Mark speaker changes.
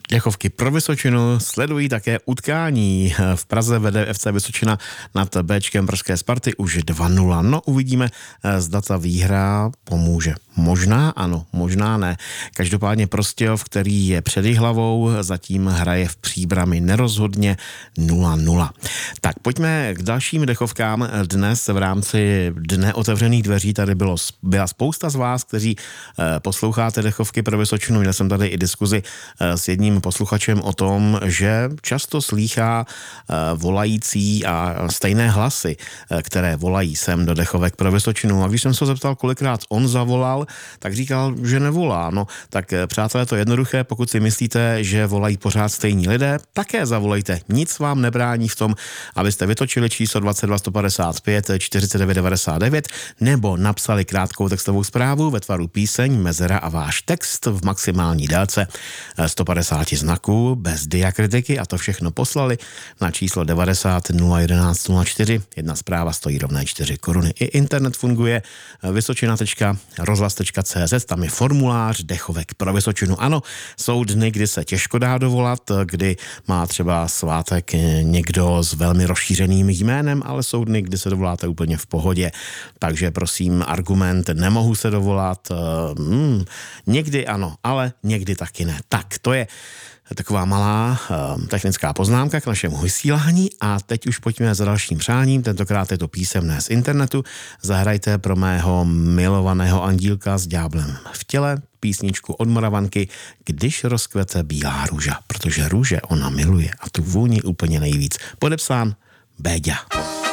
Speaker 1: Dechovky pro Vysočinu sledují také utkání. V Praze vede FC Vysočina nad Bčkem pražské Sparty už 2-0. No uvidíme, zda ta výhra pomůže. Možná ano, možná ne. Každopádně Prostějov, který je před hlavou, zatím hraje v Příbrami nerozhodně 0-0. Tak pojďme k dalším dechovkám. Dnes v rámci Dne otevřených dveří tady byla spousta z vás, kteří posloucháte dechovky pro Vysočinu. Měl jsem tady i diskuzi s jedním posluchačem o tom, že často slýchá volající a stejné hlasy, které volají sem do dechovek pro Vysočinu. A když jsem se zeptal, kolikrát on zavolal, tak říkal, že nevolá. No, tak přátelé, to je jednoduché, pokud si myslíte, že volají pořád stejní lidé, také zavolejte. Nic vám nebrání v tom, abyste vytočili číslo 22 155 49 99 nebo napsali krátkou textovou zprávu ve tvaru píseň, mezera a váš text v maximální délce 150 znaků, bez diakritiky, a to všechno poslali na číslo 90 011 04. Jedna zpráva stojí rovné 4 koruny. I internet funguje vysočina.rozhlas.cz, tam je formulář dechovek pro Vysočinu. Ano, jsou dny, kdy se těžko dá dovolat, kdy má třeba svátek někdo s velmi rozšířeným jménem, ale jsou dny, kdy se dovoláte úplně v pohodě. Takže prosím, argument nemohu se dovolat, někdy ano, ale někdy taky ne. Tak, to je taková malá technická poznámka k našemu vysílání a teď už pojďme za dalším přáním, tentokrát je to písemné z internetu. Zahrajte pro mého milovaného andílka s ďáblem v těle písničku od Moravanky Když rozkvete bílá růža, protože růže ona miluje a tu vůni úplně nejvíc. Podepsán Béďa.